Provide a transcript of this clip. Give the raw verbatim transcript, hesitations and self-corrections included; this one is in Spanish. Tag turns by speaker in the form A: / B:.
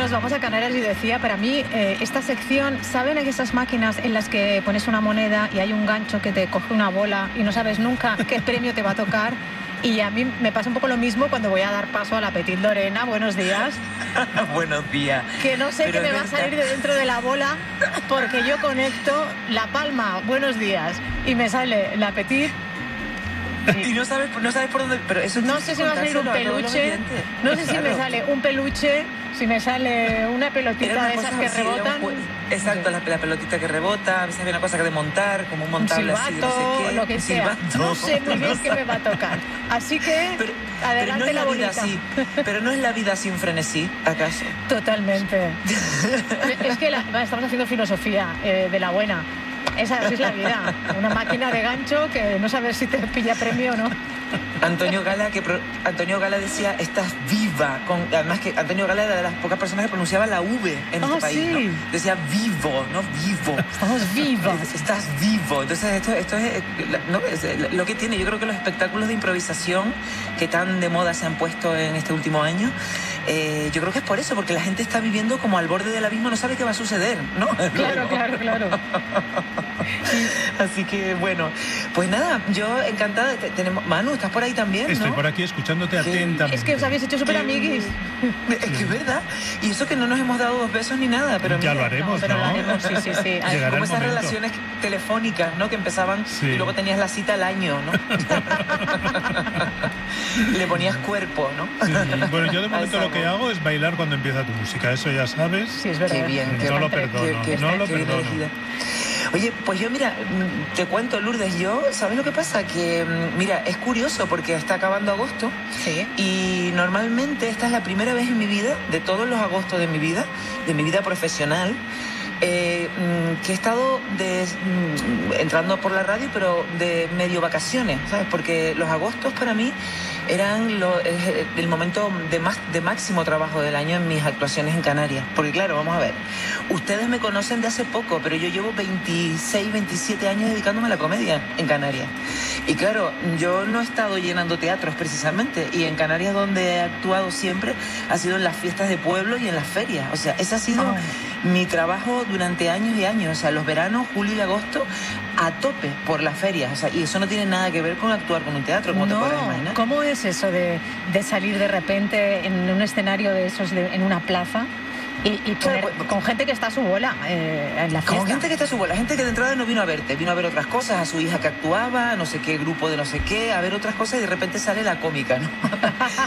A: nos vamos a Canarias y decía, para mí, eh, esta sección, ¿saben esas máquinas en las que pones una moneda y hay un gancho que te coge una bola y no sabes nunca qué premio te va a tocar? Y a mí me pasa un poco lo mismo cuando voy a dar paso a la Petit Lorena. Buenos días.
B: Buenos días.
A: Que no sé qué me va a salir de dentro de la bola, porque yo conecto la palma, buenos días, y me sale la Petit.
B: Y, y no sabes, no sabes por dónde, pero eso
A: no sé si va a salir un peluche, no sé si me sale un peluche, si me sale una pelotita de esas que
B: así,
A: rebotan.
B: Exacto, la, la pelotita que rebota, a veces hay una cosa que de montar, como un montable
A: un silbato,
B: así, no sé qué.
A: Lo que sea. No sé muy bien qué me va a tocar. Así que
B: pero,
A: adelante
B: pero no
A: la,
B: la
A: bolita.
B: Vida así, pero no es la vida sin frenesí, ¿acaso?
A: Totalmente. Es que la, estamos haciendo filosofía eh, de la buena. Esa así es la vida, una máquina de gancho que no sabes si te pilla premio o no.
B: Antonio Gala, que pro, Antonio Gala decía, estás viva, con, además que Antonio Gala era de las pocas personas que pronunciaba la V en
A: oh,
B: este país,
A: sí.
B: ¿no? Decía vivo, no vivo.
A: Estamos vivos.
B: Estás vivo. Entonces esto, esto es, no, es lo que tiene. Yo creo que los espectáculos de improvisación que tan de moda se han puesto en este último año, eh, yo creo que es por eso, porque la gente está viviendo como al borde del abismo, no sabe qué va a suceder, ¿no?
A: Claro, claro, claro.
B: Así que bueno, pues nada, yo encantada. Tenemos, Manu, ¿estás por ahí también?
C: Estoy
B: ¿no?
C: por aquí escuchándote
B: ¿Qué?
C: atentamente.
A: Es que os habéis hecho súper amiguis.
B: Es que es verdad. Y eso que no nos hemos dado dos besos ni nada, pero
C: ya
B: mira,
C: lo haremos,
A: no, pero
C: ¿no?
A: lo haremos, sí, sí, sí.
C: Llegará
B: como
C: el
B: esas
C: momento.
B: relaciones telefónicas, ¿no? Que empezaban
C: sí.
B: y luego tenías la cita al año, ¿no? Le ponías cuerpo, ¿no?
C: Sí. Bueno, yo de momento lo que hago es bailar cuando empieza tu música, eso ya sabes.
A: Sí, es verdad.
B: Qué bien,
C: no
B: qué,
C: lo perdono,
B: qué, qué,
C: no lo
B: qué bien
C: perdono.
B: elegida. Oye, pues yo, mira, te cuento, Lourdes, yo, ¿sabes lo que pasa? Que, mira, es curioso porque está acabando agosto.
A: Sí.
B: Y normalmente esta es la primera vez en mi vida, de todos los agostos de mi vida, de mi vida profesional, eh, que he estado de, entrando por la radio, pero de medio vacaciones, ¿sabes? Porque los agostos para mí eran lo, el momento de, más, de máximo trabajo del año en mis actuaciones en Canarias. Porque claro, vamos a ver, ustedes me conocen de hace poco, pero yo llevo veintiséis, veintisiete años dedicándome a la comedia en Canarias. Y claro, yo no he estado llenando teatros precisamente, y en Canarias donde he actuado siempre ha sido en las fiestas de pueblo y en las ferias. O sea, ese ha sido oh. mi trabajo durante años y años. O sea, los veranos, julio y agosto, a tope por las ferias. O sea, y eso no tiene nada que ver con actuar con un teatro, como
A: no,
B: te puedes imaginar.
A: ¿Cómo es eso de, de salir de repente en un escenario de esos, de, en una plaza? Y, y poner,
B: claro, pues,
A: con gente que está a su bola eh, en la fiesta.
B: Con gente que está a su bola, gente que de entrada no vino a verte, vino a ver otras cosas, a su hija que actuaba, no sé qué grupo de no sé qué, a ver otras cosas, y de repente sale la cómica, ¿no?